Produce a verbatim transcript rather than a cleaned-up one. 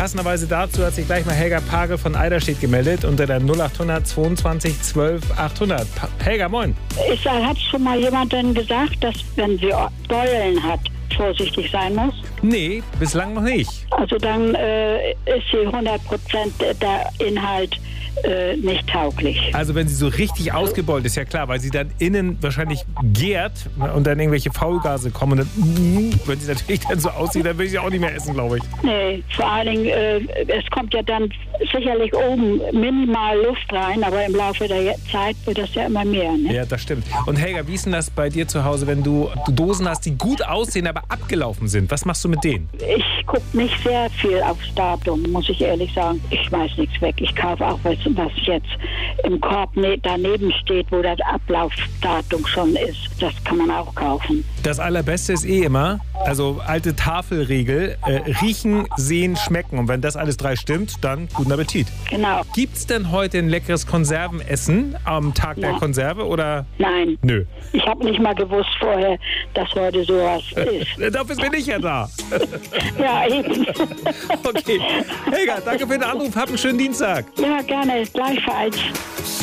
Passenderweise dazu hat sich gleich mal Helga Pagel von Eiderstedt gemeldet unter der null achthundert zweiundzwanzig zwölf achthundert. Pa- Helga, moin. Ich sag, hat schon mal jemand denn gesagt, dass wenn sie Beulen hat, vorsichtig sein muss? Nee, bislang noch nicht. Also dann äh, ist sie hundert Prozent der Inhalt äh, nicht tauglich. Also wenn sie so richtig ausgebeult ist, ja klar, weil sie dann innen wahrscheinlich gärt und dann irgendwelche Faulgase kommen. Und dann, wenn sie natürlich dann so aussieht, dann will ich sie auch nicht mehr essen, glaube ich. Nee, vor allen Dingen, äh, es kommt ja dann sicherlich oben minimal Luft rein, aber im Laufe der Zeit wird das ja immer mehr. Ne? Ja, das stimmt. Und Helga, wie ist denn das bei dir zu Hause, wenn du Dosen hast, die gut aussehen, aber abgelaufen sind? Was machst du mit denen? Ich gucke nicht sehr viel aufs Datum, muss ich ehrlich sagen. Ich schmeiß nichts weg. Ich kaufe auch was, was jetzt im Korb ne- daneben steht, wo das Ablaufdatum schon ist. Das kann man auch kaufen. Das Allerbeste ist eh immer, also alte Tafelregel, äh, riechen, sehen, schmecken. Und wenn das alles drei stimmt, dann guten Appetit. Genau. Gibt's denn heute ein leckeres Konservenessen am Tag der Ja. Konserve oder? Nein. Nö. Ich habe nicht mal gewusst vorher, dass heute sowas ist. Dafür bin ich ja da. Ja, eben. Okay. Helga, danke für den Anruf. Hab einen schönen Dienstag. Ja, gerne. Gleichfalls.